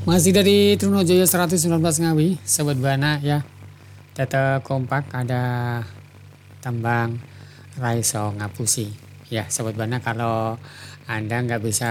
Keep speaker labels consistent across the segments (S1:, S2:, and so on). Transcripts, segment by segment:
S1: Masih dari Trunojoyo 119 Ngawi, Sobat Bana ya. Data kompak ada tambang Raiso Ngapusi. Ya, Sobat Bana, kalau Anda nggak bisa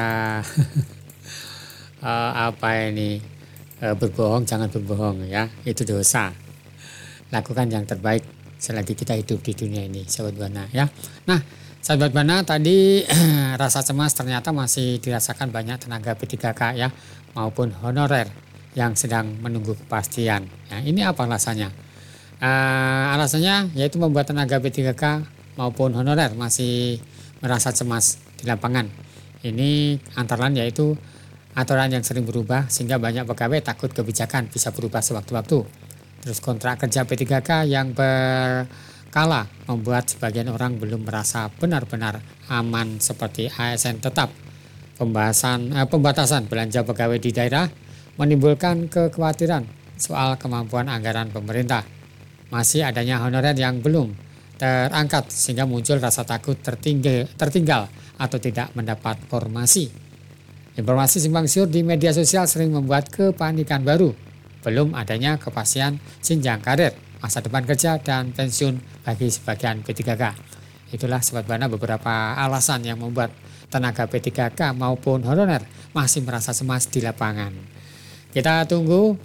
S1: berbohong, jangan berbohong ya. Itu dosa. Lakukan yang terbaik selagi kita hidup di dunia ini, Sobat Bana ya. Nah, Sobat Bana, tadi rasa cemas ternyata masih dirasakan banyak tenaga P3K ya, maupun honorer yang sedang menunggu kepastian. Nah, ini apa alasannya? Alasannya yaitu membuat tenaga P3K maupun honorer masih merasa cemas di lapangan. Ini antara lain yaitu aturan yang sering berubah sehingga banyak pegawai takut kebijakan bisa berubah sewaktu-waktu. Terus kontrak kerja P3K yang berkala membuat sebagian orang belum merasa benar-benar aman seperti ASN tetap. Pembatasan belanja pegawai di daerah menimbulkan kekhawatiran soal kemampuan anggaran pemerintah. Masih adanya honorer yang belum terangkat sehingga muncul rasa takut tertinggal atau tidak mendapat formasi. Informasi simpang siur di media sosial sering membuat kepanikan baru. Belum adanya kepastian jenjang karir, masa depan kerja, dan pensiun bagi sebagian P3K. Itulah Sobat Bana beberapa alasan yang membuat tenaga P3K maupun honorer masih merasa cemas di lapangan. Kita tunggu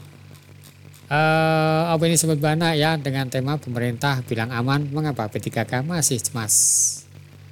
S1: opini Sobat Bana ya dengan tema pemerintah bilang aman, mengapa P3K masih cemas.